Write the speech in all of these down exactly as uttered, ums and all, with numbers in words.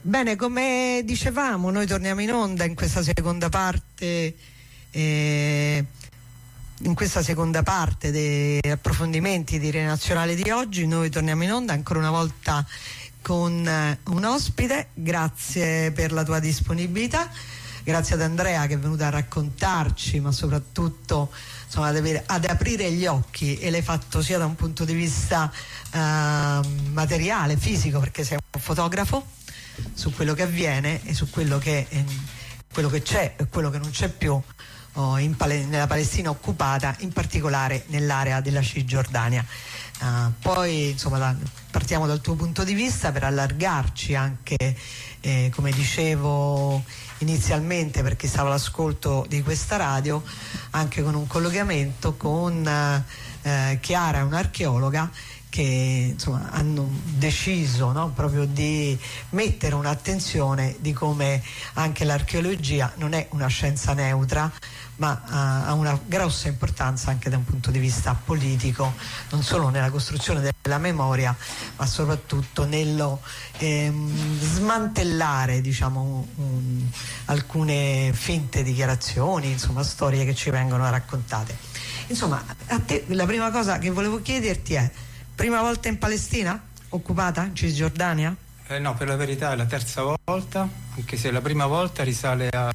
Bene, come dicevamo, noi torniamo in onda in questa seconda parte eh, in questa seconda parte dei approfondimenti di Rete Nazionale di oggi. Noi torniamo in onda ancora una volta con eh, un ospite. Grazie per la tua disponibilità, grazie ad Andrea che è venuta a raccontarci, ma soprattutto insomma, ad, avere, ad aprire gli occhi, e l'hai fatto sia da un punto di vista eh, materiale, fisico, perché sei un fotografo, su quello che avviene e su quello che, eh, quello che c'è e quello che non c'è più oh, in Pale- nella Palestina occupata, in particolare nell'area della Cisgiordania. Uh, poi insomma da, partiamo dal tuo punto di vista per allargarci anche, eh, come dicevo inizialmente, perché stavo all'ascolto di questa radio, anche con un collegamento con eh, Chiara, un'archeologa, che insomma hanno deciso, no, proprio di mettere un'attenzione di come anche l'archeologia non è una scienza neutra, ma uh, ha una grossa importanza anche da un punto di vista politico, non solo nella costruzione della memoria, ma soprattutto nello ehm, smantellare, diciamo, um, alcune finte dichiarazioni, insomma storie che ci vengono raccontate. Insomma, a te la prima cosa che volevo chiederti è: prima volta in Palestina occupata, in Cisgiordania? Eh no, per la verità è la terza volta, anche se la prima volta risale a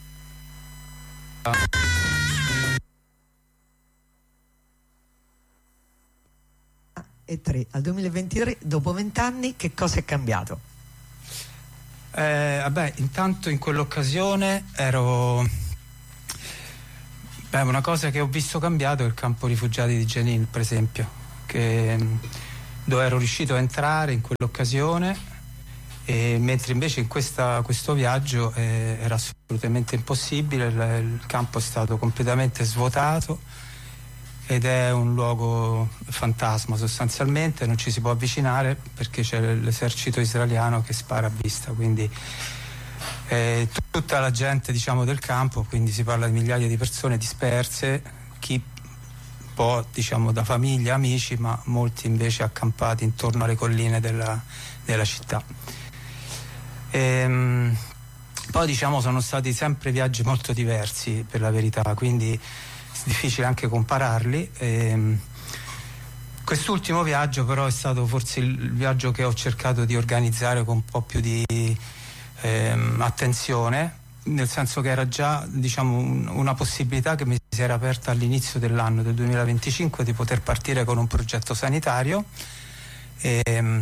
e tre al duemilaventitré, dopo vent'anni, che cosa è cambiato? Eh, vabbè, intanto in quell'occasione ero beh, una cosa che ho visto cambiato è il campo rifugiati di Jenin, per esempio, che, dove ero riuscito a entrare in quell'occasione, e mentre invece in questa, questo viaggio eh, era assolutamente impossibile. Il, il campo è stato completamente svuotato ed è un luogo fantasma sostanzialmente, non ci si può avvicinare perché c'è l'esercito israeliano che spara a vista, quindi eh, tutta la gente, diciamo, del campo, quindi si parla di migliaia di persone disperse, chi po', diciamo, da famiglia, amici, ma molti invece accampati intorno alle colline della, della città. Ehm, poi diciamo sono stati sempre viaggi molto diversi, per la verità, quindi è difficile anche compararli. Ehm, quest'ultimo viaggio però è stato forse il viaggio che ho cercato di organizzare con un po' più di ehm, attenzione, nel senso che era già, diciamo, un, una possibilità che mi si era aperta all'inizio dell'anno del duemilaventicinque di poter partire con un progetto sanitario. Ehm,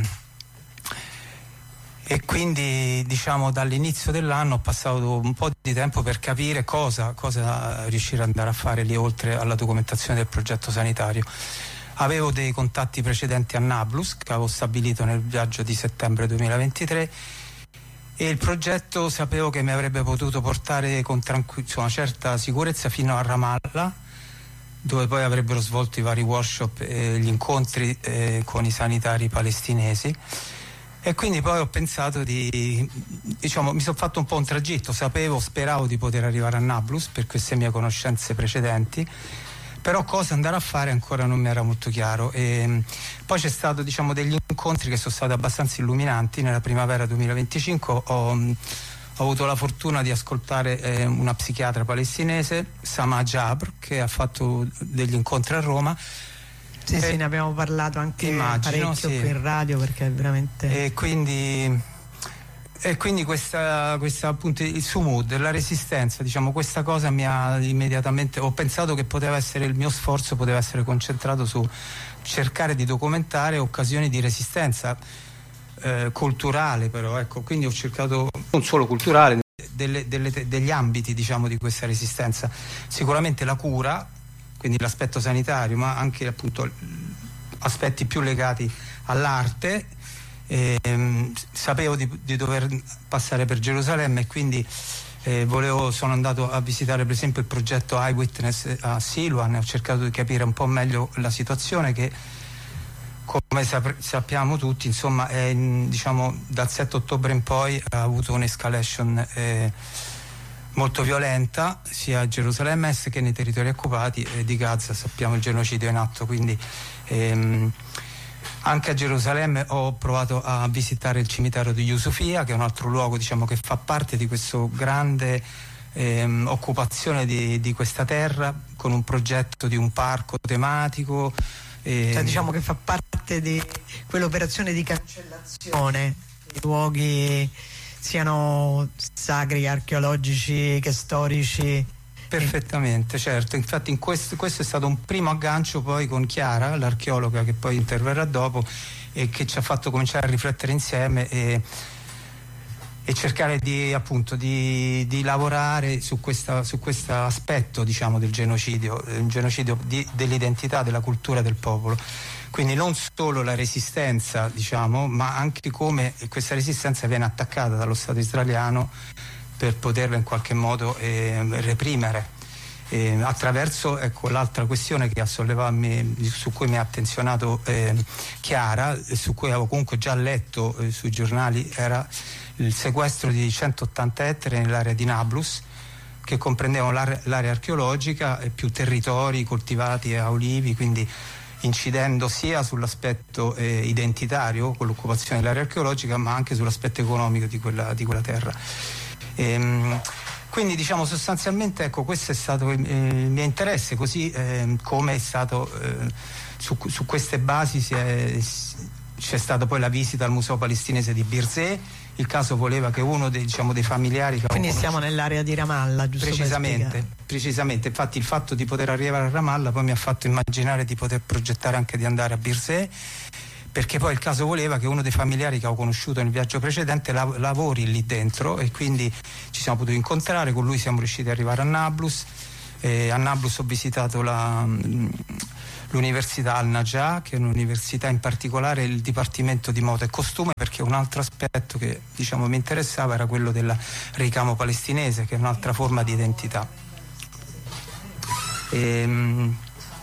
E quindi, diciamo, dall'inizio dell'anno ho passato un po' di tempo per capire cosa, cosa riuscire ad andare a fare lì, oltre alla documentazione del progetto sanitario. Avevo dei contatti precedenti a Nablus che avevo stabilito nel viaggio di settembre duemilaventitré, e il progetto sapevo che mi avrebbe potuto portare con tranqu- una certa sicurezza fino a Ramallah, dove poi avrebbero svolto i vari workshop e gli incontri eh, con i sanitari palestinesi. E quindi poi ho pensato di, diciamo, mi sono fatto un po' un tragitto, sapevo, speravo di poter arrivare a Nablus per queste mie conoscenze precedenti, però cosa andare a fare ancora non mi era molto chiaro. E poi c'è stato, diciamo, degli incontri che sono stati abbastanza illuminanti. Nella primavera duemilaventicinque ho, ho avuto la fortuna di ascoltare eh, una psichiatra palestinese, Sama Jabr, che ha fatto degli incontri a Roma. Sì, eh, sì, ne abbiamo parlato anche immagino, parecchio sì. qui in radio, perché è veramente... E quindi, e quindi questa, questa appunto il Sumud, la resistenza, diciamo, questa cosa mi ha immediatamente... Ho pensato che poteva essere, il mio sforzo poteva essere concentrato su cercare di documentare occasioni di resistenza eh, culturale, però, ecco, quindi ho cercato, non solo culturale, delle, delle, degli ambiti, diciamo, di questa resistenza. Sicuramente la cura, quindi l'aspetto sanitario, ma anche appunto aspetti più legati all'arte. Eh, sapevo di, di dover passare per Gerusalemme, e quindi eh, volevo, sono andato a visitare per esempio il progetto Eyewitness a Silwan, e ho cercato di capire un po' meglio la situazione che, come sap- sappiamo tutti, insomma, è, diciamo, dal sette ottobre in poi ha avuto un'escalation eh, molto violenta sia a Gerusalemme Est che nei territori occupati, e di Gaza sappiamo il genocidio in atto, quindi ehm, Anche a Gerusalemme ho provato a visitare il cimitero di Yusufia, che è un altro luogo, diciamo, che fa parte di questo grande ehm, occupazione di, di questa terra, con un progetto di un parco tematico. Ehm. Cioè, diciamo che fa parte di quell'operazione di cancellazione dei luoghi, siano sacri, archeologici che storici. Perfettamente, certo. Infatti in questo, questo è stato un primo aggancio poi con Chiara, l'archeologa che poi interverrà dopo, e che ci ha fatto cominciare a riflettere insieme e, e cercare di, appunto, di, di lavorare su questo su questo aspetto, diciamo, del genocidio, un genocidio di, dell'identità, della cultura del popolo. Quindi non solo la resistenza, diciamo, ma anche come questa resistenza viene attaccata dallo Stato israeliano per poterla in qualche modo eh, reprimere eh, attraverso, ecco, l'altra questione che ha sollevato, su cui mi ha attenzionato eh, Chiara, su cui avevo comunque già letto eh, sui giornali, era il sequestro di centottanta ettari nell'area di Nablus, che comprendevano l'area, l'area archeologica e più territori coltivati a olivi, quindi incidendo sia sull'aspetto eh, identitario con l'occupazione dell'area archeologica, ma anche sull'aspetto economico di quella, di quella terra. Ehm, quindi, diciamo, sostanzialmente, ecco, questo è stato il, il mio interesse, così eh, come è stato eh, su, su queste basi si è, c'è stata poi la visita al museo palestinese di Birzeh. Il caso voleva che uno dei, diciamo, dei familiari che quindi siamo nell'area di Ramallah, giusto? Precisamente, precisamente, infatti il fatto di poter arrivare a Ramallah poi mi ha fatto immaginare di poter progettare anche di andare a Birzeh, perché poi il caso voleva che uno dei familiari che ho conosciuto nel viaggio precedente lav- lavori lì dentro, e quindi ci siamo potuti incontrare, con lui siamo riusciti ad arrivare a Nablus. Eh, a Nablus ho visitato la, l'università Al-Najah, che è un'università, in particolare il dipartimento di moda e costume, perché un altro aspetto che, diciamo, mi interessava era quello del ricamo palestinese, che è un'altra forma di identità. Ehm,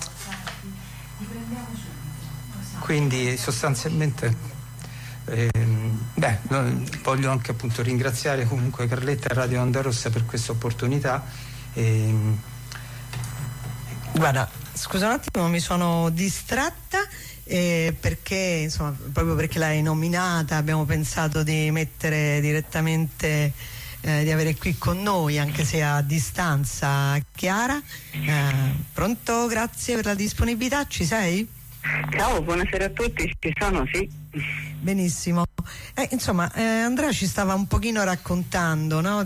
Quindi sostanzialmente ehm, beh, voglio anche appunto ringraziare comunque Carletta e Radio Onda Rossa per questa opportunità. Ehm. Guarda, scusa un attimo, mi sono distratta eh, perché, insomma, proprio perché l'hai nominata, abbiamo pensato di mettere direttamente, eh, di avere qui con noi, anche se a distanza, Chiara. Eh, pronto? Grazie per la disponibilità, ci sei? Ciao, buonasera a tutti, ci sono, sì. Benissimo. Eh, insomma, eh, Andrea ci stava un pochino raccontando, no,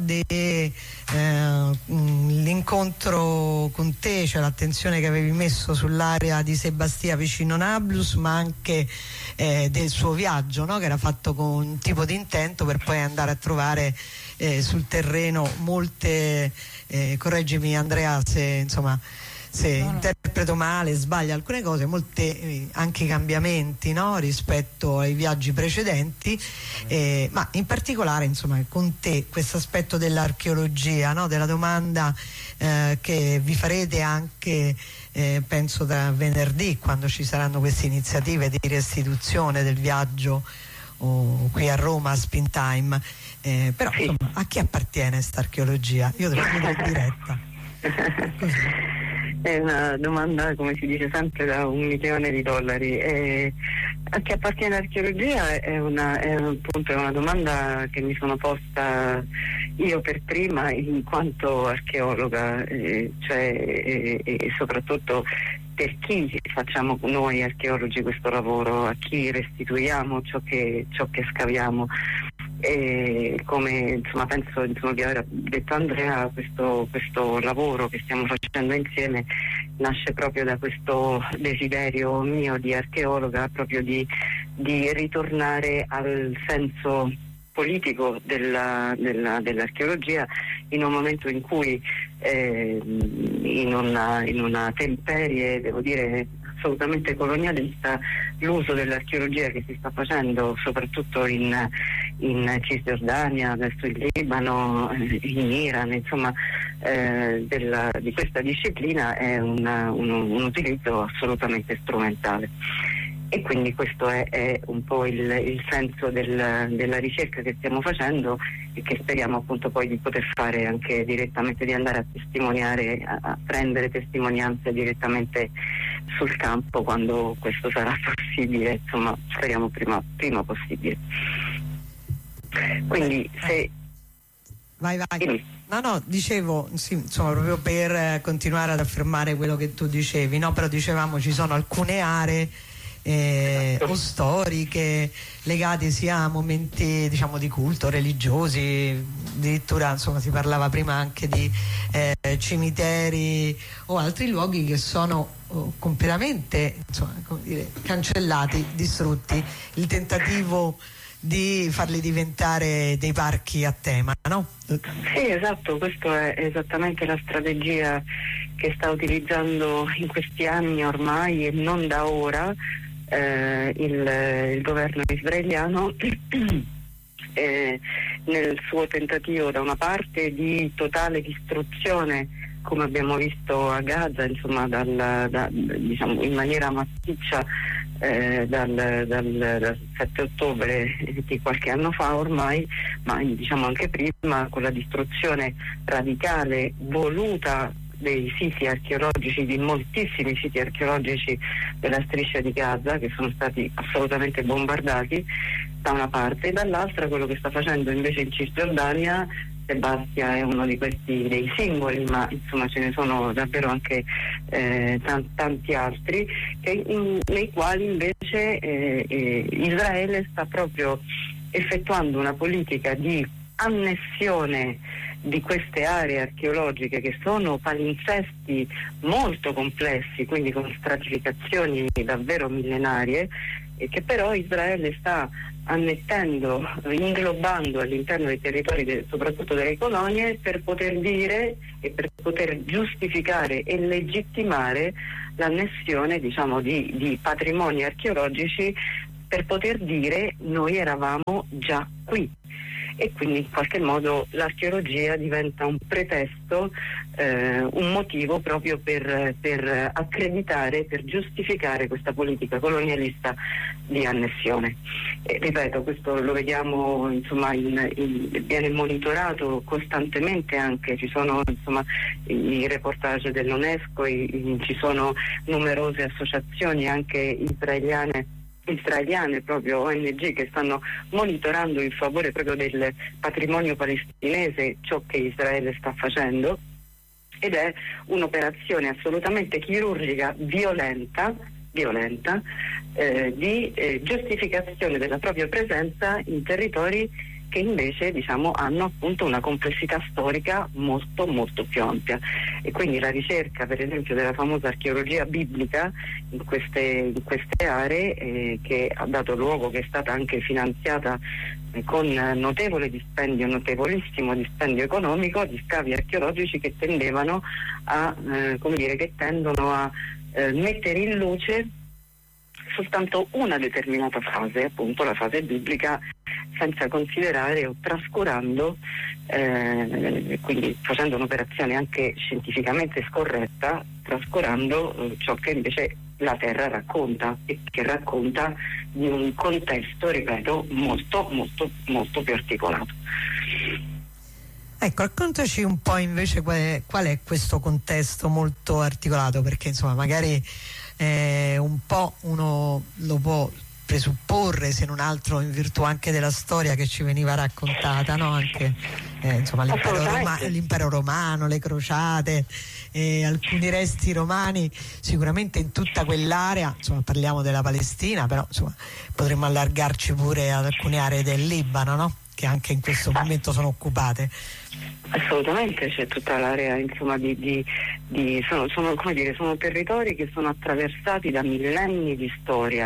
dell'incontro eh, con te, cioè l'attenzione che avevi messo sull'area di Sebastia vicino Nablus, ma anche eh, del suo viaggio, no, che era fatto con un tipo di intento per poi andare a trovare eh, sul terreno molte, eh, correggimi Andrea se insomma se no, no. interpreto male, sbaglio alcune cose, molti eh, anche cambiamenti, no, rispetto ai viaggi precedenti, eh, ma in particolare, insomma, con te questo aspetto dell'archeologia, no, della domanda eh, che vi farete anche eh, penso da venerdì, quando ci saranno queste iniziative di restituzione del viaggio o qui a Roma a Spintime, eh, però sì. Insomma, a chi appartiene questa archeologia? Io devo dire in diretta. Così. È una domanda, come si dice sempre, da un milione di dollari. E a chi appartiene l'archeologia è una, è appunto è una domanda che mi sono posta io per prima in quanto archeologa, eh, cioè, e, e soprattutto per chi facciamo noi archeologi questo lavoro, a chi restituiamo ciò che, ciò che scaviamo. E come insomma penso insomma, di aver detto Andrea, questo, questo lavoro che stiamo facendo insieme nasce proprio da questo desiderio mio di archeologa, proprio di, di ritornare al senso politico della, della, dell'archeologia in un momento in cui eh, in, una, in una temperie, devo dire, assolutamente colonialista, l'uso dell'archeologia che si sta facendo soprattutto in, in Cisgiordania, adesso in Libano, in Iran, insomma eh, della, di questa disciplina è una, un, un utilizzo assolutamente strumentale. E quindi questo è, è un po' il, il senso del, della ricerca che stiamo facendo e che speriamo appunto poi di poter fare anche direttamente, di andare a testimoniare, a, a prendere testimonianze direttamente sul campo quando questo sarà possibile, insomma speriamo prima, prima possibile. Quindi se... Vai, vai. No, no, dicevo, sì, insomma, proprio per continuare ad affermare quello che tu dicevi, no? Però dicevamo ci sono alcune aree Eh, o storiche legate sia a momenti, diciamo, di culto, religiosi, addirittura insomma si parlava prima anche di eh, cimiteri o altri luoghi che sono oh, completamente, insomma, come dire, cancellati, distrutti. Il tentativo di farli diventare dei parchi a tema, no? Sì, esatto, questa è esattamente la strategia che sta utilizzando in questi anni ormai e non da ora eh, il, il governo israeliano eh, nel suo tentativo da una parte di totale distruzione, come abbiamo visto a Gaza, insomma, dal, da, diciamo, in maniera massiccia eh, dal, dal, dal sette ottobre di qualche anno fa ormai, ma diciamo anche prima, con la distruzione radicale voluta dei siti archeologici, di moltissimi siti archeologici della striscia di Gaza, che sono stati assolutamente bombardati da una parte, e dall'altra quello che sta facendo invece in Cisgiordania. Sebastia è uno di questi dei simboli, ma insomma ce ne sono davvero anche eh, tanti, tanti altri che, in, nei quali invece eh, eh, Israele sta proprio effettuando una politica di annessione di queste aree archeologiche, che sono palinsesti molto complessi, quindi con stratificazioni davvero millenarie, e che però Israele sta annettendo, inglobando all'interno dei territori, de, soprattutto delle colonie, per poter dire e per poter giustificare e legittimare l'annessione, diciamo, di, di patrimoni archeologici, per poter dire noi eravamo già qui. E quindi in qualche modo l'archeologia diventa un pretesto, eh, un motivo proprio per, per accreditare, per giustificare questa politica colonialista di annessione. E, ripeto, questo lo vediamo, insomma, in, in, viene monitorato costantemente, anche ci sono, insomma, i reportage dell'UNESCO, i, i, ci sono numerose associazioni anche israeliane israeliane, proprio O N G, che stanno monitorando in favore proprio del patrimonio palestinese ciò che Israele sta facendo, ed è un'operazione assolutamente chirurgica, violenta violenta eh, di eh, giustificazione della propria presenza in territori che invece, diciamo, hanno appunto una complessità storica molto molto più ampia. E quindi la ricerca, per esempio, della famosa archeologia biblica in queste, in queste aree, eh, che ha dato luogo, che è stata anche finanziata eh, con notevole dispendio, notevolissimo dispendio economico, di scavi archeologici che tendevano a, eh, come dire, che tendono a eh, mettere in luce soltanto una determinata fase, appunto la fase biblica, senza considerare o trascurando, eh, quindi facendo un'operazione anche scientificamente scorretta, trascurando eh, ciò che invece la terra racconta, e che racconta di un contesto, ripeto, molto molto molto più articolato. Ecco, raccontaci un po' invece qual è, qual è questo contesto molto articolato, perché insomma magari eh, un po' uno lo può presupporre, se non altro in virtù anche della storia che ci veniva raccontata, no? Anche eh, insomma l'impero, Roma, l'impero romano, le crociate, eh, alcuni resti romani sicuramente in tutta quell'area, insomma parliamo della Palestina, però insomma potremmo allargarci pure ad alcune aree del Libano, no? Che anche in questo momento sono occupate. Assolutamente, c'è tutta l'area, insomma, di, di, di sono, sono, come dire, sono territori che sono attraversati da millenni di storia,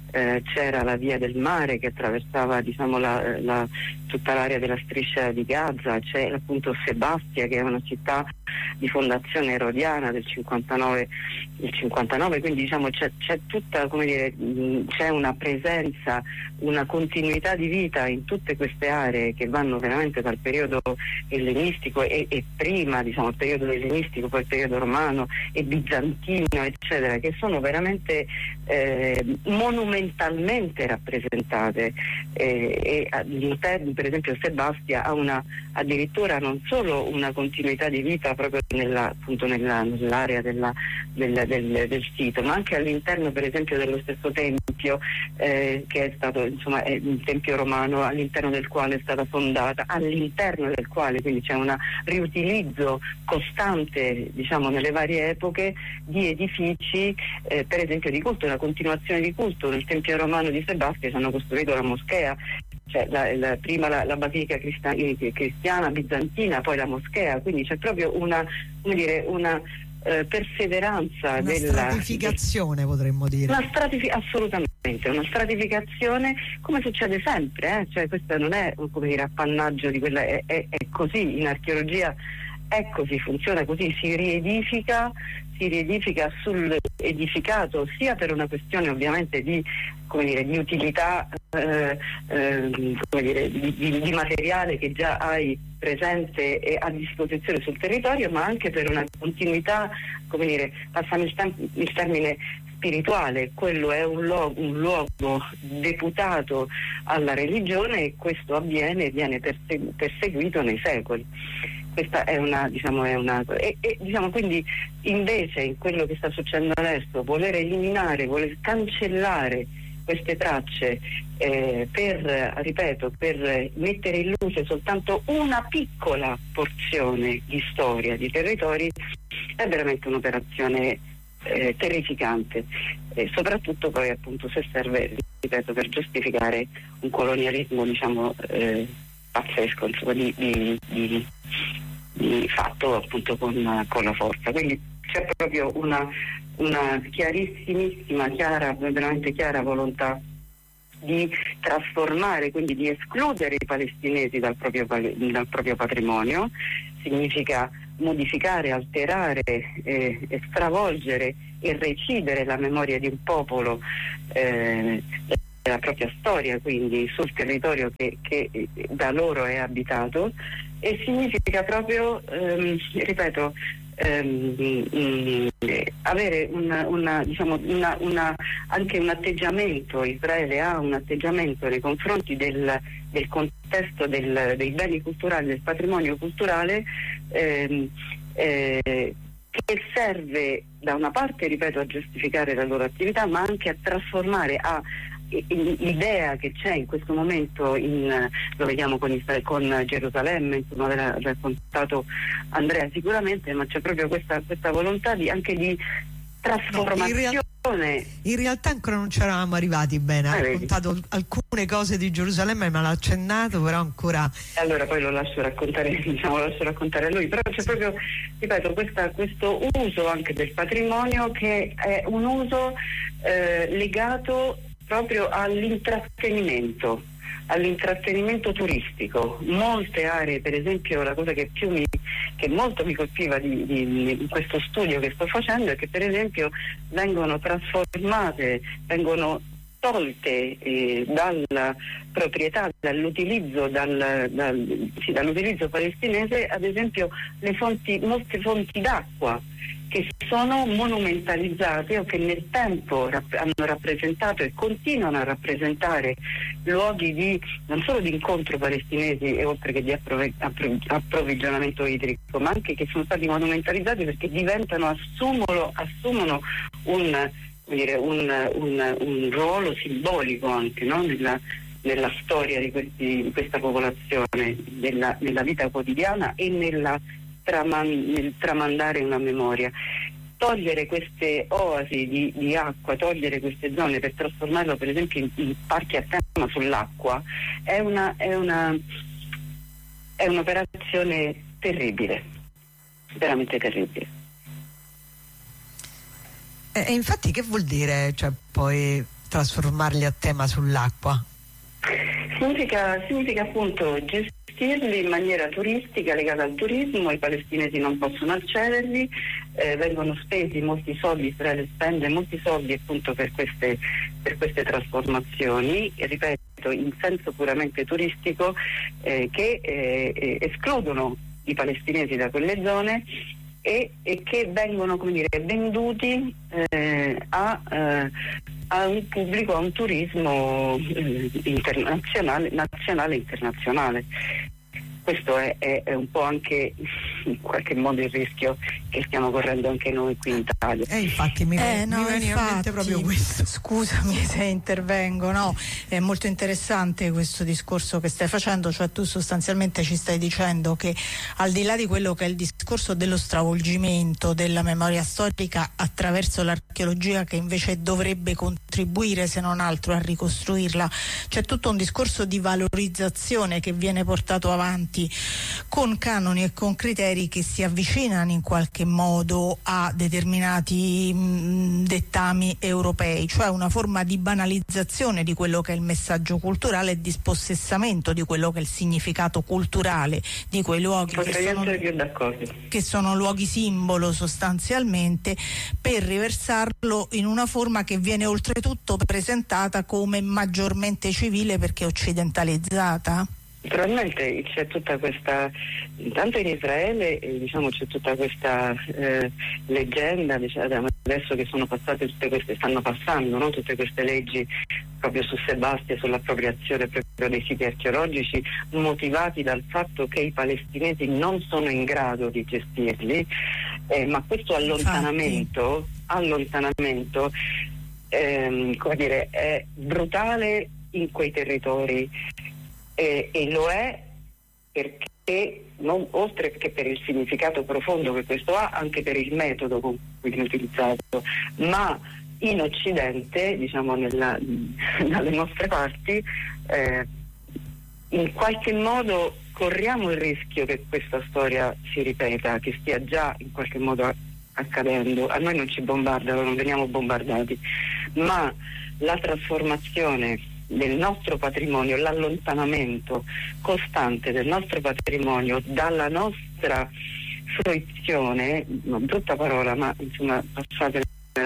eh, c'era la via del mare che attraversava, diciamo, la, la, tutta l'area della striscia di Gaza, c'è appunto Sebastia, che è una città di fondazione erodiana del cinquantanove, il cinquantanove, quindi diciamo c'è, c'è tutta, come dire, mh, c'è una presenza, una continuità di vita in tutte queste aree che vanno veramente dal periodo ellenistico e, e prima, diciamo, il periodo ellenistico, poi il periodo romano e bizantino, eccetera, che sono veramente eh, monumentalmente rappresentate, eh, e all'interno, per esempio, Sebastia ha una, addirittura non solo una continuità di vita proprio nella, appunto nella, nell'area della, del, del, del sito, ma anche all'interno, per esempio, dello stesso tempio, eh, che è stato, insomma, è un tempio romano all'interno del quale è stata fondata, all'interno del quale quindi c'è un riutilizzo costante, diciamo, nelle varie epoche di edifici, eh, per esempio di culto, una continuazione di culto. Nel tempio romano di Sebastia hanno costruito la moschea, cioè la, la, prima la, la basilica cristiana bizantina, poi la moschea, quindi c'è proprio una, come dire, una eh, perseveranza, una della stratificazione, potremmo dire. Una stratifi- assolutamente, una stratificazione, come succede sempre, eh? Cioè questo non è, come dire, appannaggio di quella, è, è, è così, in archeologia è così, funziona così, si riedifica, si riedifica sull'edificato, sia per una questione ovviamente di, come dire, di utilità, eh, eh, come dire, di, di, di materiale che già hai presente e a disposizione sul territorio, ma anche per una continuità, come dire, passiamo il, tem- il termine spirituale. Quello è un, lo- un luogo deputato alla religione e questo avviene e viene persegu- perseguito nei secoli. Questa è una, diciamo, è una e, e diciamo quindi invece in quello che sta succedendo adesso, voler eliminare, voler cancellare queste tracce eh, per, ripeto, per mettere in luce soltanto una piccola porzione di storia, di territori, è veramente un'operazione eh, terrificante, e soprattutto poi appunto se serve, ripeto, per giustificare un colonialismo, diciamo, eh, pazzesco, insomma, di, di, di, di fatto appunto con, con la forza. Quindi c'è proprio una, una chiarissimissima, chiara, veramente chiara volontà di trasformare, quindi di escludere i palestinesi dal proprio, dal proprio patrimonio. Significa modificare, alterare, eh, stravolgere e recidere la memoria di un popolo, eh, della propria storia, quindi sul territorio che, che da loro è abitato, e significa proprio, ehm, ripeto, ehm, mh, avere una, una, diciamo, una, una, anche un atteggiamento, Israele ha un atteggiamento nei confronti del, del contesto del, dei beni culturali, del patrimonio culturale, ehm, eh, che serve da una parte, ripeto, a giustificare la loro attività, ma anche a trasformare, a l'idea che c'è in questo momento, in, lo vediamo con, con Gerusalemme, insomma, l'ha raccontato Andrea sicuramente, ma c'è proprio questa, questa volontà di, anche di trasformazione. No, in, real- in realtà ancora non ci eravamo arrivati bene, ha ah, raccontato vedi. alcune cose di Gerusalemme, ma l'ha accennato, però ancora... Allora poi lo lascio raccontare, diciamo, lo lascio raccontare a lui, però c'è proprio, ripeto, questa, questo uso anche del patrimonio che è un uso eh, legato proprio all'intrattenimento, all'intrattenimento turistico. Molte aree, per esempio, la cosa che più mi, che molto mi colpiva di, di, di questo studio che sto facendo è che, per esempio, vengono trasformate, vengono tolte eh, dalla proprietà, dall'utilizzo, dal, dal, sì, dall'utilizzo palestinese, ad esempio, le fonti, molte fonti d'acqua che sono monumentalizzate o che nel tempo rapp- hanno rappresentato e continuano a rappresentare luoghi di non solo di incontro palestinesi e oltre che di approv- appro- approvvigionamento idrico, ma anche che sono stati monumentalizzati perché diventano, assumono, assumono un, come dire, un, un, un ruolo simbolico anche, no? nella, nella storia di, questi, di questa popolazione, nella, nella vita quotidiana e nella nel tramandare una memoria. Togliere queste oasi di, di acqua, togliere queste zone per trasformarlo per esempio in, in parchi a tema sull'acqua è una è una è un'operazione terribile, veramente terribile. E infatti che vuol dire, cioè, poi trasformarli a tema sull'acqua? Significa, significa appunto gestirli in maniera turistica, legata al turismo. I palestinesi non possono accederli, eh, vengono spesi molti soldi, Israele spende molti soldi appunto per queste, per queste trasformazioni, e ripeto, in senso puramente turistico, eh, che eh, escludono i palestinesi da quelle zone e, e che vengono, come dire, venduti eh, a, eh, a un pubblico, a un turismo eh, internazionale, nazionale e internazionale. Questo è, è, è un po' anche in qualche modo il rischio che stiamo correndo anche noi qui in Italia. E eh, infatti mi, eh, mi no, veniva in mente proprio questo. Scusami se intervengo, no, è molto interessante questo discorso che stai facendo, cioè tu sostanzialmente ci stai dicendo che al di là di quello che è il discorso dello stravolgimento della memoria storica attraverso l'archeologia, che invece dovrebbe contribuire se non altro a ricostruirla, c'è tutto un discorso di valorizzazione che viene portato avanti con canoni e con criteri che si avvicinano in qualche modo a determinati mh, dettami europei, cioè una forma di banalizzazione di quello che è il messaggio culturale e di spossessamento di quello che è il significato culturale di quei luoghi che sono, più d'accordo. che sono luoghi simbolo sostanzialmente, per riversarlo in una forma che viene oltretutto presentata come maggiormente civile perché occidentalizzata. Naturalmente c'è tutta questa, intanto in Israele eh, diciamo c'è tutta questa eh, leggenda, diciamo, adesso che sono passate tutte queste, stanno passando, no? tutte queste leggi proprio su Sebastia, sull'appropriazione proprio dei siti archeologici, motivati dal fatto che i palestinesi non sono in grado di gestirli, eh, ma questo allontanamento, allontanamento ehm, come dire, è brutale in quei territori. Eh, e lo è perché, non, oltre che per il significato profondo che questo ha, anche per il metodo con cui viene utilizzato, ma in Occidente, diciamo nella, dalle nostre parti, eh, in qualche modo corriamo il rischio che questa storia si ripeta, che stia già in qualche modo accadendo. A noi non ci bombardano, non veniamo bombardati, ma la trasformazione del nostro patrimonio, l'allontanamento costante del nostro patrimonio dalla nostra fruizione, una brutta parola, ma insomma passate,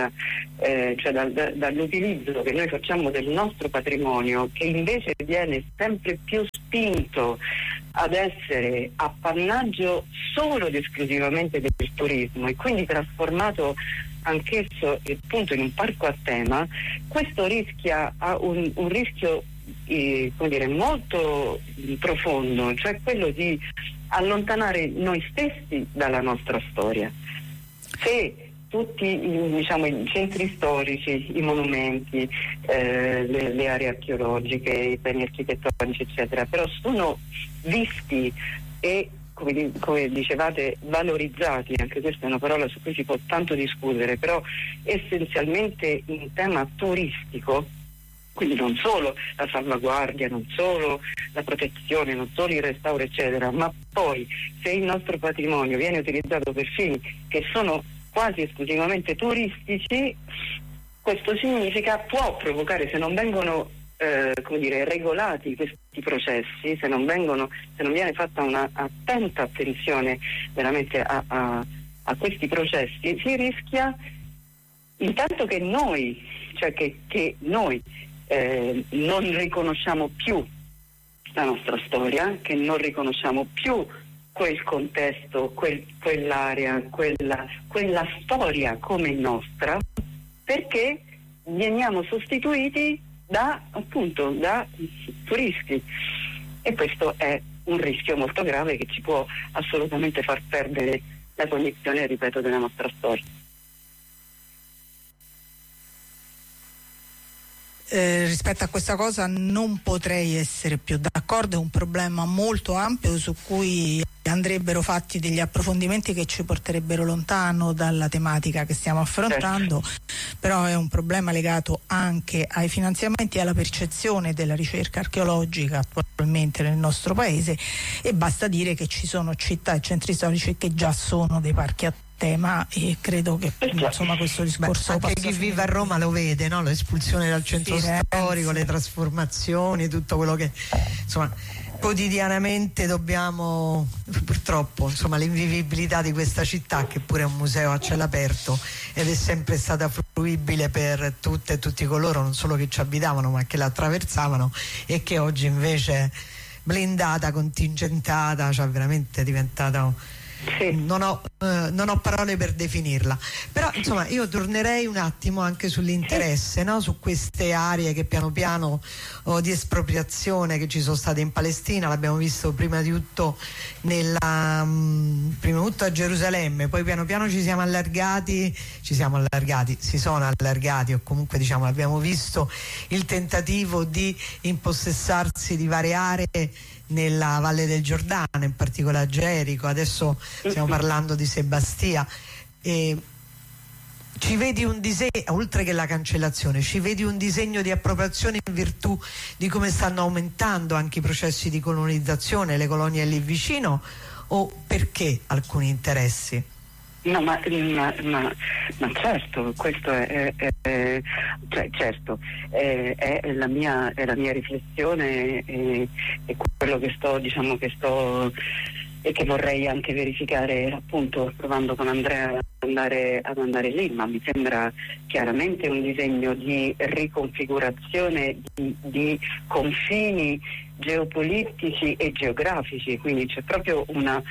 eh, cioè dal, da, dall'utilizzo che noi facciamo del nostro patrimonio, che invece viene sempre più spinto ad essere appannaggio solo ed esclusivamente del turismo e quindi trasformato anch'esso appunto in un parco a tema. Questo rischia ha un, un rischio eh, come dire, molto profondo, cioè quello di allontanare noi stessi dalla nostra storia. Se tutti diciamo, i centri storici, i monumenti, eh, le, le aree archeologiche, i beni architettonici eccetera, però sono visti e Come, come dicevate, valorizzati, anche questa è una parola su cui si può tanto discutere, però essenzialmente in tema turistico, quindi non solo la salvaguardia, non solo la protezione, non solo il restauro eccetera, ma poi se il nostro patrimonio viene utilizzato per fini che sono quasi esclusivamente turistici, questo significa, può provocare, se non vengono Eh, come dire, regolati questi processi, se non vengono, se non viene fatta una attenta attenzione veramente a, a, a questi processi, si rischia intanto che noi, cioè che, che noi eh, non riconosciamo più la nostra storia, che non riconosciamo più quel contesto, quel, quell'area, quella, quella storia come nostra, perché veniamo sostituiti da appunto da turisti, e questo è un rischio molto grave che ci può assolutamente far perdere la cognizione, ripeto, della nostra storia. Eh, rispetto a questa cosa non potrei essere più d'accordo, è un problema molto ampio su cui andrebbero fatti degli approfondimenti che ci porterebbero lontano dalla tematica che stiamo affrontando, certo. Però è un problema legato anche ai finanziamenti e alla percezione della ricerca archeologica attualmente nel nostro paese, e basta dire che ci sono città e centri storici che già sono dei parchi a tema, e credo che insomma questo discorso Beh, anche chi vive a Roma lo vede, no? L'espulsione dal centro Firenze. storico, le trasformazioni, tutto quello che insomma quotidianamente dobbiamo, purtroppo, insomma, l'invivibilità di questa città, che pure è un museo a cielo aperto ed è sempre stata fruibile per tutte e tutti coloro, non solo che ci abitavano ma che la attraversavano, e che oggi invece blindata, contingentata, cioè veramente è diventata... Sì. Non ho, eh, non ho parole per definirla, però insomma io tornerei un attimo anche sull'interesse, no? Su queste aree che piano piano oh, di espropriazione che ci sono state in Palestina. L'abbiamo visto prima di tutto nella mh, prima di tutto a Gerusalemme, poi piano piano ci siamo allargati ci siamo allargati, si sono allargati, o comunque diciamo abbiamo visto il tentativo di impossessarsi di varie aree nella Valle del Giordano, in particolare a Gerico. Adesso stiamo parlando di Sebastia. E ci vedi un disegno, oltre che la cancellazione, ci vedi un disegno di appropriazione in virtù di come stanno aumentando anche i processi di colonizzazione, le colonie lì vicino, o perché alcuni interessi? No, ma, ma, ma, ma certo, questo è, è, è cioè, certo, è, è la mia, è la mia riflessione, è, è quello che sto, diciamo che sto e che vorrei anche verificare, appunto, provando con Andrea ad andare, ad andare lì, ma mi sembra chiaramente un disegno di riconfigurazione di, di confini geopolitici e geografici, quindi c'è proprio una,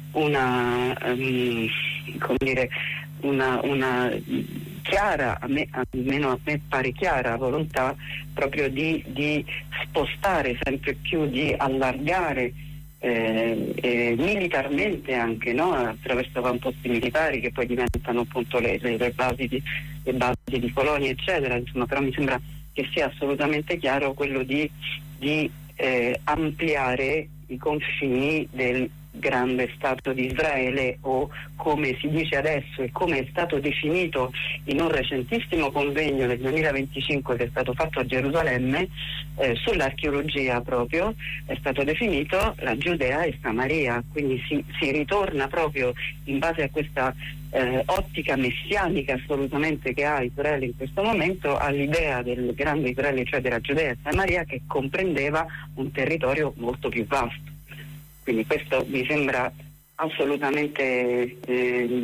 una um, come dire, una, una chiara, a me, almeno a me pare chiara volontà proprio di, di spostare sempre più, di allargare Eh, eh, militarmente anche, no? Attraverso avamposti militari che poi diventano appunto le, le, le, basi di, le basi di colonie eccetera, insomma, però mi sembra che sia assolutamente chiaro quello di, di eh, ampliare i confini del grande Stato di Israele, o come si dice adesso e come è stato definito in un recentissimo convegno del duemilaventicinque che è stato fatto a Gerusalemme eh, sull'archeologia, proprio è stato definito la Giudea e Samaria, quindi si, si ritorna proprio in base a questa eh, ottica messianica assolutamente che ha Israele in questo momento all'idea del grande Israele, cioè della Giudea e Samaria, che comprendeva un territorio molto più vasto. Quindi questo mi sembra assolutamente eh,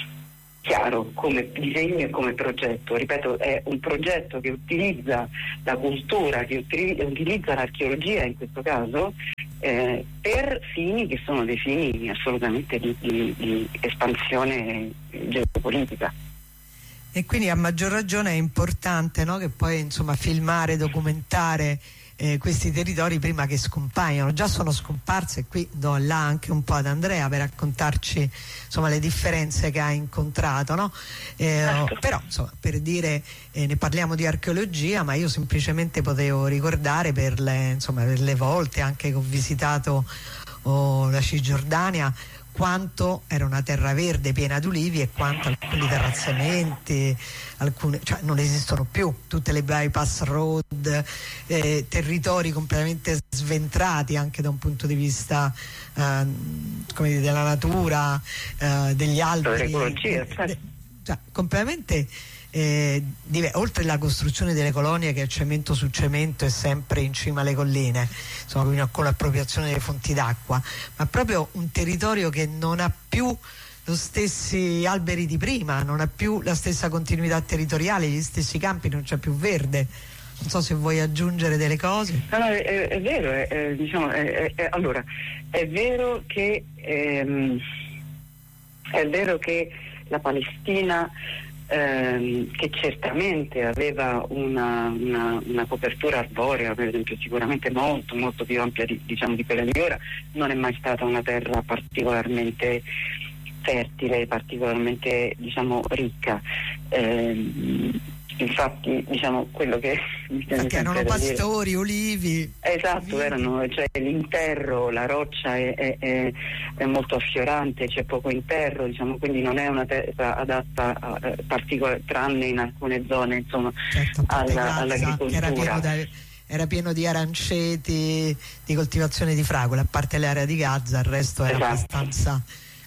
chiaro come disegno e come progetto. Ripeto, è un progetto che utilizza la cultura, che utilizza l'archeologia in questo caso eh, per fini che sono dei fini assolutamente di, di, di espansione geopolitica. E quindi a maggior ragione è importante, no? Che poi insomma filmare, documentare Eh, questi territori prima che scompaiano. Già sono scomparsi, e qui do là anche un po' ad Andrea per raccontarci insomma le differenze che ha incontrato, no? Eh, certo. Però insomma, per dire, eh, ne parliamo di archeologia, ma io semplicemente potevo ricordare per le, insomma, per le volte anche che ho visitato oh, la Cisgiordania, quanto era una terra verde piena di ulivi e quanto alcuni terrazzamenti, alcune, cioè non esistono più, tutte le bypass road, eh, territori completamente sventrati anche da un punto di vista eh, come dire, della natura, eh, degli alberi, l'ecologia, certo. de, cioè, completamente eh, oltre alla costruzione delle colonie, che è cemento su cemento e sempre in cima alle colline, insomma, con l'appropriazione delle fonti d'acqua, ma proprio un territorio che non ha più lo stessi alberi di prima, non ha più la stessa continuità territoriale, gli stessi campi, non c'è più verde. Non so se vuoi aggiungere delle cose. No, no, è, è vero, è, è, diciamo, è, è, allora, è vero che ehm, è vero che la Palestina, ehm, che certamente aveva una, una, una copertura arborea, per esempio, sicuramente molto molto più ampia di, diciamo, di quella di ora, non è mai stata una terra particolarmente fertile, particolarmente, diciamo, ricca. Ehm, infatti, diciamo, quello che mi perché erano pastori, dire, olivi. Esatto, erano, cioè l'interro, la roccia è, è, è, è molto affiorante, c'è poco interro, diciamo, quindi non è una terra adatta a, a particolare, tranne in alcune zone, insomma, certo, alla, Gaza, all'agricoltura. Era pieno, da, era pieno di aranceti, di coltivazione di fragole, a parte l'area di Gaza, il resto era esatto. abbastanza,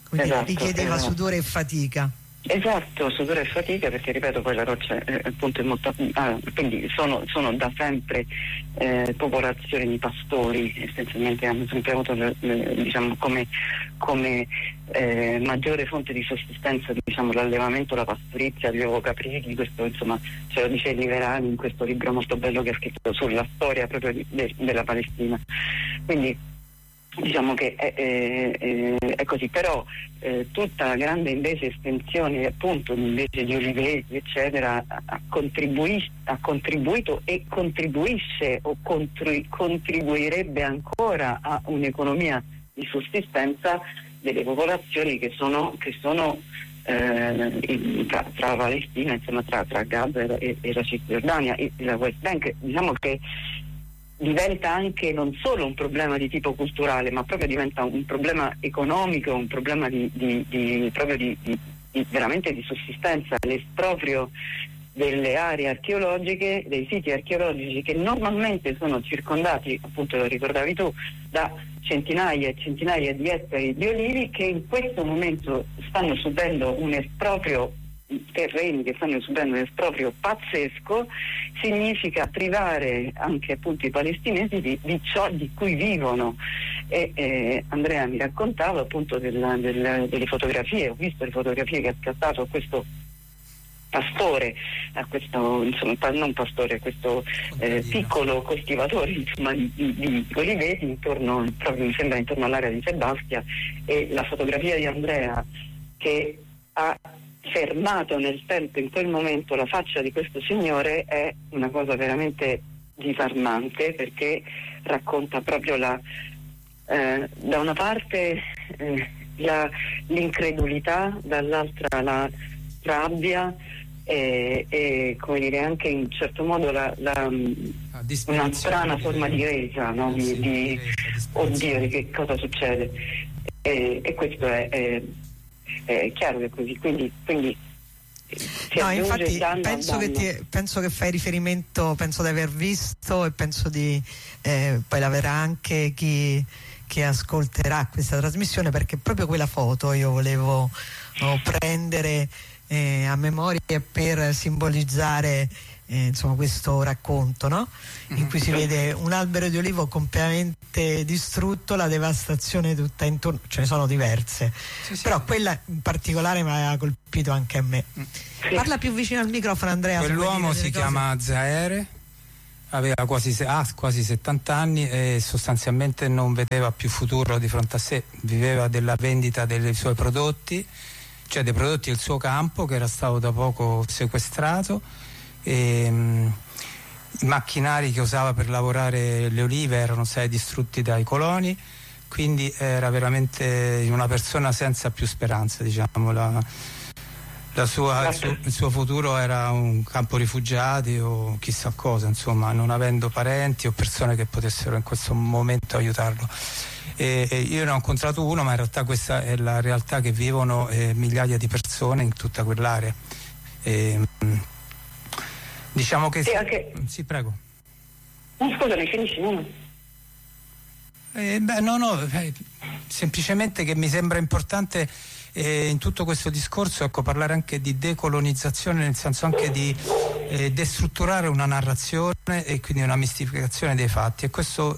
come esatto, dire, richiedeva esatto. sudore e fatica. Esatto, sudore e fatica, perché ripeto poi la roccia eh, appunto è molto ah, quindi sono, sono da sempre eh, popolazioni di pastori, essenzialmente hanno sempre avuto le, le, diciamo come, come eh, maggiore fonte di sussistenza, diciamo, l'allevamento, la pastorizia, gli ovocaprili. Questo insomma ce lo dice Liverani in questo libro molto bello che ha scritto sulla storia proprio di, de, della Palestina. Quindi diciamo che è, è, è, è così, però eh, tutta la grande invece estensione appunto invece di oliveti eccetera ha, contribuis- ha contribuito e contribuisce o contri- contribuirebbe ancora a un'economia di sussistenza delle popolazioni che sono, che sono eh, in, tra, tra Palestina, insomma tra, tra Gaza e, e la Cisgiordania e la West Bank. Diciamo che diventa anche non solo un problema di tipo culturale, ma proprio diventa un problema economico, un problema di, di, di proprio di, di, di veramente di sussistenza, l'esproprio delle aree archeologiche, dei siti archeologici che normalmente sono circondati, appunto lo ricordavi tu, da centinaia e centinaia di ettari di olivi, che in questo momento stanno subendo un esproprio, terreni che stanno subendo un esproprio pazzesco. Significa privare anche appunto i palestinesi di, di ciò di cui vivono. E eh, Andrea mi raccontava appunto della, della, delle fotografie, ho visto le fotografie che ha scattato a questo pastore, a questo insomma non pastore, a questo eh, piccolo coltivatore insomma di, di, di oliveti intorno, proprio mi sembra intorno all'area di Sebastia, e la fotografia di Andrea che ha fermato nel tempo in quel momento la faccia di questo signore è una cosa veramente disarmante, perché racconta proprio la eh, da una parte eh, la, l'incredulità, dall'altra la rabbia e, e come dire anche in un certo modo la, la, una strana forma di resa, no? di, sì, di oddio, di che cosa succede, e, e questo è, è è chiaro che è così, quindi, quindi no, infatti penso che, ti, penso che fai riferimento, penso di aver visto e penso di eh, poi la verrà anche chi, chi ascolterà questa trasmissione, perché proprio quella foto io volevo oh, prendere eh, a memoria per simbolizzare eh, insomma questo racconto, no? In cui si vede un albero di olivo completamente distrutto, la devastazione tutta intorno, ce ne sono diverse, sì, sì. Però quella in particolare mi aveva colpito anche a me. Sì. Parla più vicino al microfono, Andrea. Quell'uomo si chiama Zaere, aveva quasi, ah, quasi settanta anni e sostanzialmente non vedeva più futuro di fronte a sé, viveva della vendita dei suoi prodotti, cioè dei prodotti del suo campo che era stato da poco sequestrato, e mh, i macchinari che usava per lavorare le olive erano stati distrutti dai coloni, quindi era veramente una persona senza più speranza, diciamo. La, la sua, il, suo, il suo futuro era un campo rifugiati o chissà cosa, insomma, non avendo parenti o persone che potessero in questo momento aiutarlo. E, e io ne ho incontrato uno, ma in realtà questa è la realtà che vivono eh, migliaia di persone in tutta quell'area. E, mh, diciamo che sì, anche... sì, prego. No, scusami, finisci, no? Eh, beh, no, no, eh, semplicemente che mi sembra importante eh, in tutto questo discorso, ecco, parlare anche di decolonizzazione, nel senso anche di eh, destrutturare una narrazione e quindi una mistificazione dei fatti, e questo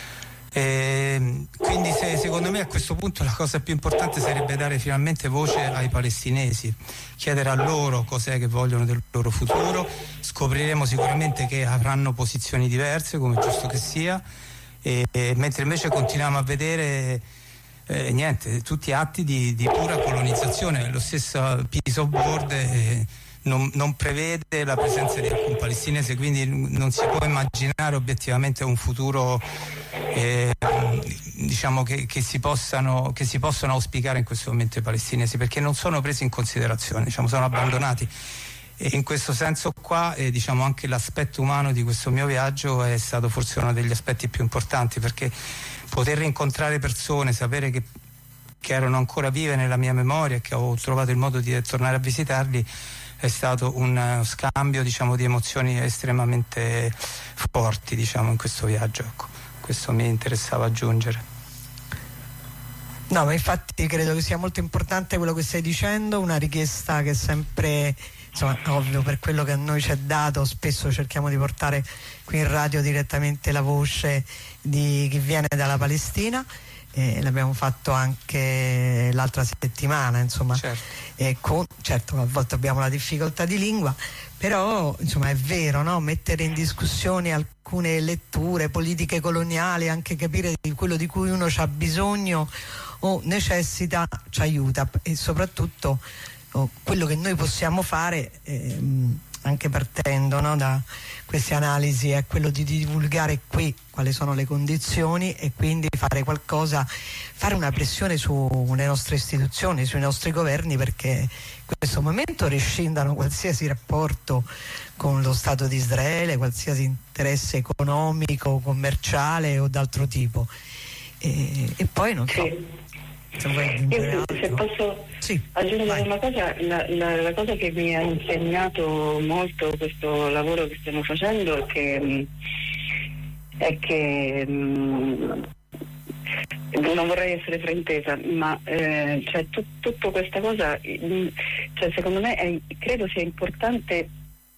eh, quindi se, secondo me a questo punto la cosa più importante sarebbe dare finalmente voce ai palestinesi, chiedere a loro cos'è che vogliono del loro futuro. Scopriremo sicuramente che avranno posizioni diverse, come è giusto che sia, e, e mentre invece continuiamo a vedere eh, niente, tutti atti di, di pura colonizzazione. Lo stesso Peace of Board eh, non, non prevede la presenza di alcun palestinese, quindi non si può immaginare obiettivamente un futuro eh, diciamo che, che si possano che si possono auspicare in questo momento i palestinesi, perché non sono presi in considerazione, diciamo, sono abbandonati. E in questo senso qua eh, diciamo anche l'aspetto umano di questo mio viaggio è stato forse uno degli aspetti più importanti, perché poter rincontrare persone, sapere che, che erano ancora vive nella mia memoria e che ho trovato il modo di tornare a visitarli è stato un scambio, diciamo, di emozioni estremamente forti, diciamo, in questo viaggio, ecco. Questo mi interessava aggiungere. No, ma infatti credo che sia molto importante quello che stai dicendo, una richiesta che è sempre, insomma, ovvio, per quello che a noi ci è dato, spesso cerchiamo di portare qui in radio direttamente la voce di chi viene dalla Palestina. Eh, l'abbiamo fatto anche l'altra settimana, insomma, certo. Eh, con, certo a volte abbiamo la difficoltà di lingua, però insomma è vero, no? Mettere in discussione alcune letture politiche coloniali, anche capire di quello di cui uno ha bisogno o necessita, ci aiuta, e soprattutto oh, quello che noi possiamo fare, ehm, anche partendo, no, da queste analisi, è quello di divulgare qui quali sono le condizioni e quindi fare qualcosa, fare una pressione sulle nostre istituzioni, sui nostri governi, perché in questo momento rescindano qualsiasi rapporto con lo Stato di Israele, qualsiasi interesse economico, commerciale o d'altro tipo. E, e poi non so. Sì. Se, Io, se posso sì, aggiungere vai. una cosa, la, la, la cosa che mi ha insegnato molto questo lavoro che stiamo facendo è che, è che mh, non vorrei essere fraintesa, ma eh, cioè, tu, tutta questa cosa, mh, cioè, secondo me è, credo sia importante,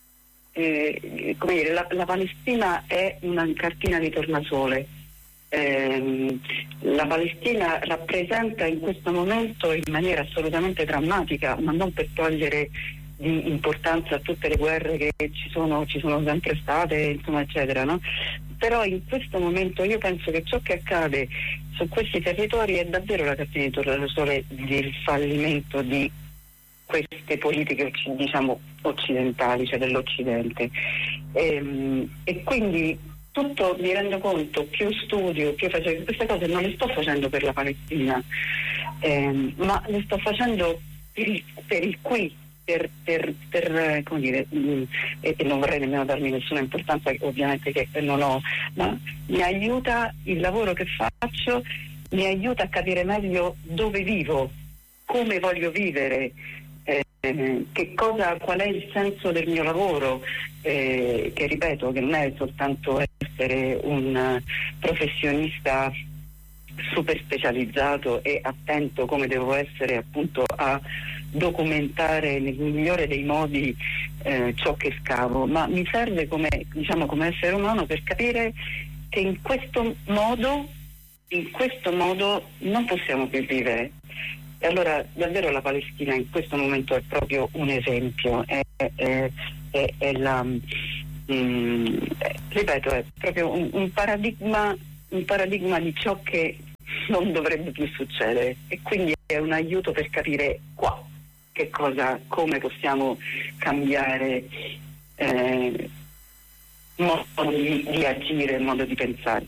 eh, come dire, la, la Palestina è una cartina di tornasole. Eh, la Palestina rappresenta in questo momento in maniera assolutamente drammatica, ma non per togliere di importanza a tutte le guerre che ci sono, ci sono sempre state, insomma, eccetera, no? Però in questo momento io penso che ciò che accade su questi territori è davvero la cartina di tornasole del fallimento di queste politiche, diciamo, occidentali, cioè dell'Occidente, e, e quindi tutto, mi rendo conto, più studio, più faccio queste cose, non le sto facendo per la Palestina, ehm, ma le sto facendo per il, per il qui, per, per, per come dire, mh, e, e non vorrei nemmeno darmi nessuna importanza, ovviamente, che non ho, ma mi aiuta il lavoro che faccio, mi aiuta a capire meglio dove vivo, come voglio vivere, eh, che cosa, qual è il senso del mio lavoro, eh, che ripeto che non è soltanto essere un professionista super specializzato e attento come devo essere appunto a documentare nel migliore dei modi eh, ciò che scavo, ma mi serve come, diciamo, come essere umano per capire che in questo modo in questo modo non possiamo più vivere. E allora davvero la Palestina in questo momento è proprio un esempio, è, è, è, è la mm, ripeto, è proprio un, un paradigma un paradigma di ciò che non dovrebbe più succedere, e quindi è un aiuto per capire qua che cosa, come possiamo cambiare eh, modo di, di agire, modo di pensare.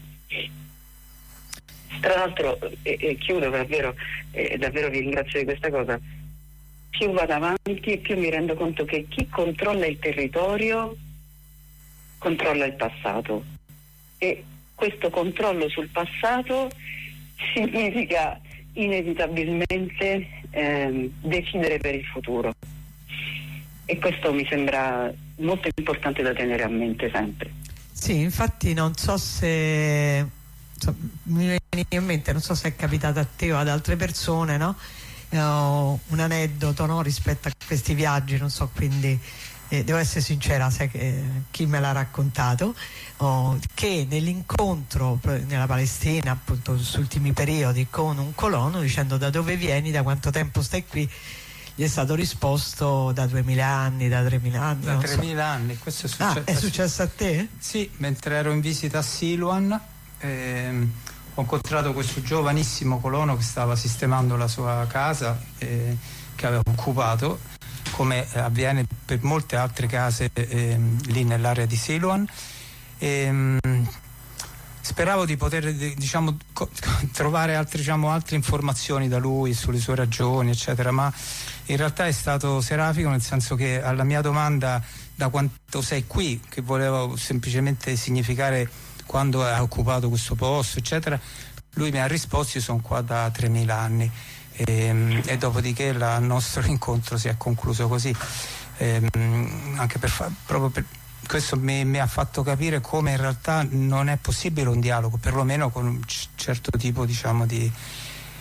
Tra l'altro, e, e chiudo davvero, e davvero vi ringrazio di questa cosa, più vado avanti e più mi rendo conto che chi controlla il territorio controlla il passato, e questo controllo sul passato significa inevitabilmente eh, decidere per il futuro, e questo mi sembra molto importante da tenere a mente sempre. Sì, infatti non so se so, mi viene in mente, non so se è capitato a te o ad altre persone, no? Eh, un aneddoto, no? Rispetto a questi viaggi, non so, quindi eh, devo essere sincera, sai che, chi me l'ha raccontato, oh, che nell'incontro nella Palestina, appunto, sugli ultimi periodi, con un colono, dicendo da dove vieni, da quanto tempo stai qui, gli è stato risposto da duemila anni, da tremila anni. Da tremila so. anni, questo è successo. Ah, è successo a te? Sì, mentre ero in visita a Siluan, ehm, ho incontrato questo giovanissimo colono che stava sistemando la sua casa, eh, che aveva occupato, come avviene per molte altre case eh, lì nell'area di Siluan. E, speravo di poter, diciamo, co- trovare altre, diciamo, altre informazioni da lui sulle sue ragioni, eccetera, ma in realtà è stato serafico, nel senso che alla mia domanda da quanto sei qui, che volevo semplicemente significare quando ha occupato questo posto, eccetera, lui mi ha risposto: io sono qua da tremila anni. E, e dopodiché il nostro incontro si è concluso così, e, anche per fa- proprio per questo mi, mi ha fatto capire come in realtà non è possibile un dialogo, perlomeno con un c- certo tipo, diciamo, di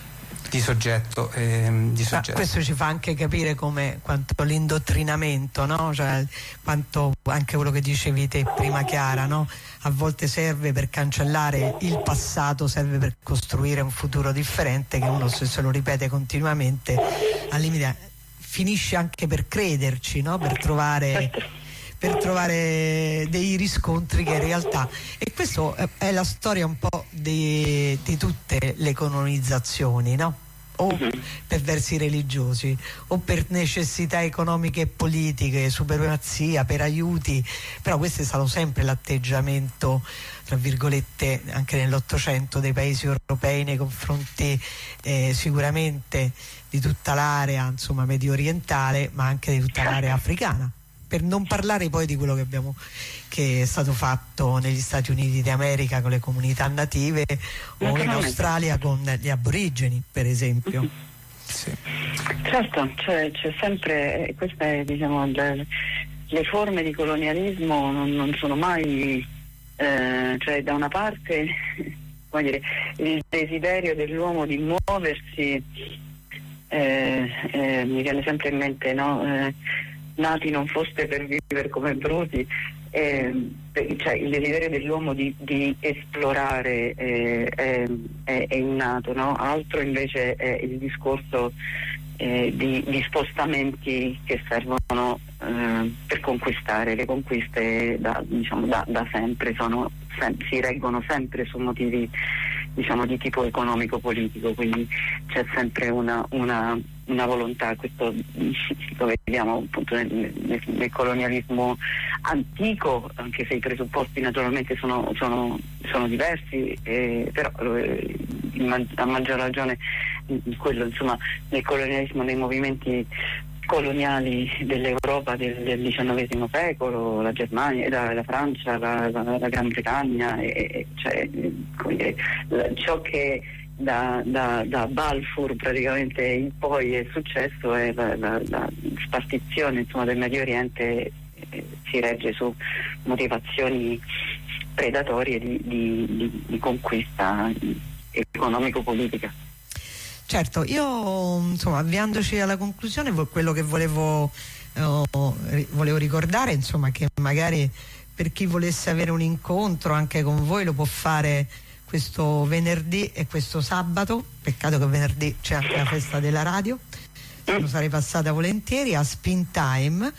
di soggetto, ehm, di soggetto. Ah, questo ci fa anche capire come quanto l'indottrinamento, no? Cioè, quanto anche quello che dicevi te prima, Chiara, no? A volte serve per cancellare il passato, serve per costruire un futuro differente, che uno se se lo ripete continuamente al limite finisce anche per crederci, no? Per trovare per trovare dei riscontri che in realtà, e questo è la storia un po' di, di tutte le colonizzazioni, no? O per versi religiosi o per necessità economiche e politiche, supremazia, per aiuti, però questo è stato sempre l'atteggiamento, tra virgolette, anche nell'Ottocento dei paesi europei nei confronti eh, sicuramente di tutta l'area, insomma, medio orientale, ma anche di tutta l'area africana. Per non parlare poi di quello che abbiamo che è stato fatto negli Stati Uniti d'America con le comunità native o in Australia con gli aborigeni, per esempio. Sì. Certo, cioè, c'è sempre, queste, diciamo, le, le forme di colonialismo non, non sono mai, eh, cioè da una parte, come dire, il desiderio dell'uomo di muoversi, eh, eh, mi viene sempre in mente, no? Eh, nati non foste per vivere come bruti, eh, cioè il desiderio dell'uomo di, di esplorare eh, è, è, è innato, no? Altro invece è il discorso eh, di, di spostamenti che servono eh, per conquistare. Le conquiste da, diciamo, da, da sempre sono, sem- si reggono sempre su motivi, diciamo, di tipo economico-politico, quindi c'è sempre una, una, una volontà. Questo lo vediamo appunto nel, nel, nel colonialismo antico, anche se i presupposti naturalmente sono, sono, sono diversi, eh, però eh, a maggior ragione quello, insomma, nel colonialismo, nei movimenti coloniali dell'Europa del, del diciannovesimo secolo, la Germania, la, la Francia, la, la, la Gran Bretagna, e, cioè, come, ciò che da, da, da Balfour praticamente in poi è successo è la, la, la spartizione, insomma, del Medio Oriente, eh, si regge su motivazioni predatorie di, di, di, di conquista economico-politica. Certo, io, insomma, avviandoci alla conclusione, quello che volevo, eh, volevo ricordare, insomma, che magari per chi volesse avere un incontro anche con voi lo può fare questo venerdì e questo sabato. Peccato che venerdì c'è anche la festa della radio, lo sarei passata volentieri, a Spin Time,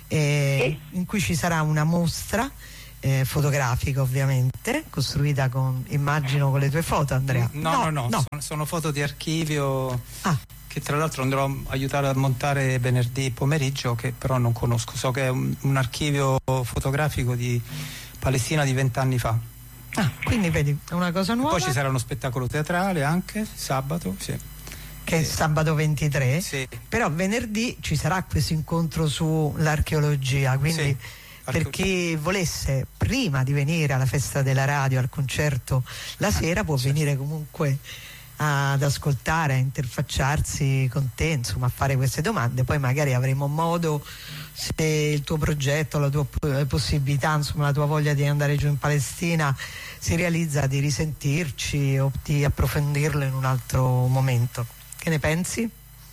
eh, in cui ci sarà una mostra Eh, fotografica, ovviamente, costruita con, immagino, con le tue foto, Andrea. No, no, no, no. no. Sono, sono foto di archivio ah. che tra l'altro andrò a aiutare a montare venerdì pomeriggio, che però non conosco. So che è un, un archivio fotografico di Palestina di vent'anni fa. Ah, quindi vedi, è una cosa nuova. E poi ci sarà uno spettacolo teatrale anche sabato, sì. Che è sabato ventitré, sì. Però venerdì ci sarà questo incontro sull'archeologia, quindi sì. Per chi volesse, prima di venire alla festa della radio, al concerto la sera, può venire comunque ad ascoltare, a interfacciarsi con te, insomma, a fare queste domande. Poi magari avremo modo, se il tuo progetto, la tua possibilità, insomma, la tua voglia di andare giù in Palestina si realizza, di risentirci o di approfondirlo in un altro momento. Che ne pensi?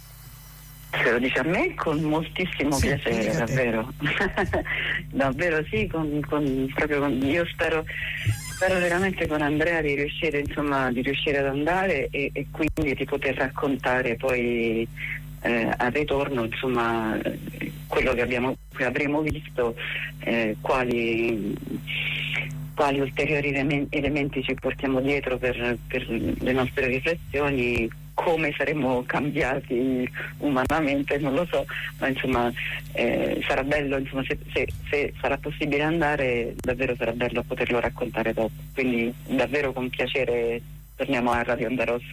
Se lo dice a me, con moltissimo sì, piacere, davvero. Davvero sì, con, con, proprio con, io spero, spero veramente con Andrea di riuscire, insomma, di riuscire ad andare e, e quindi di poter raccontare poi eh, al ritorno, insomma, quello che abbiamo che avremo visto, eh, quali quali ulteriori elementi ci portiamo dietro per, per le nostre riflessioni, come saremo cambiati umanamente, non lo so, ma insomma eh, sarà bello, insomma, se, se, se sarà possibile andare, davvero sarà bello poterlo raccontare dopo. Quindi davvero con piacere torniamo a Radio Onda Rossa.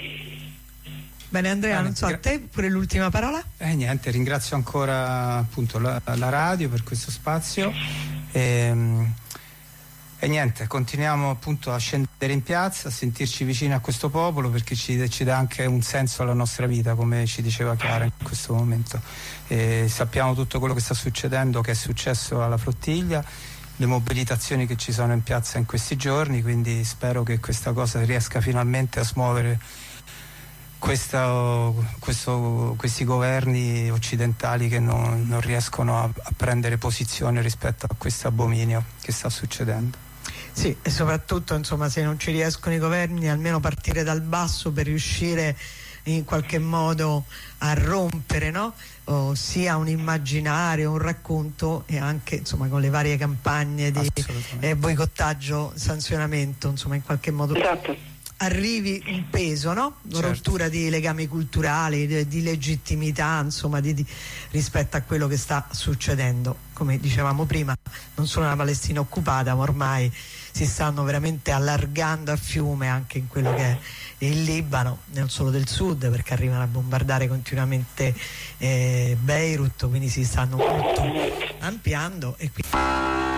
Bene Andrea, non so, a te pure l'ultima parola? Eh niente, ringrazio ancora appunto la, la radio per questo spazio. E, E niente, continuiamo appunto a scendere in piazza, a sentirci vicini a questo popolo, perché ci, ci dà anche un senso alla nostra vita, come ci diceva Chiara in questo momento. E sappiamo tutto quello che sta succedendo, che è successo alla flottiglia, le mobilitazioni che ci sono in piazza in questi giorni, quindi spero che questa cosa riesca finalmente a smuovere questa, questo, questi governi occidentali che non, non riescono a, a prendere posizione rispetto a questo abominio che sta succedendo. Sì, e soprattutto insomma, se non ci riescono i governi, almeno partire dal basso per riuscire in qualche modo a rompere, no? O sia un immaginario, un racconto, e anche insomma con le varie campagne di eh, boicottaggio, sanzionamento, insomma in qualche modo esatto. arrivi un peso, no? Certo. Rottura di legami culturali, di, di legittimità, insomma di, di, rispetto a quello che sta succedendo. Come dicevamo prima, non solo la Palestina occupata, ma ormai si stanno veramente allargando a fiume anche in quello che è il Libano, non solo del sud, perché arrivano a bombardare continuamente eh, Beirut, quindi si stanno molto ampliando e quindi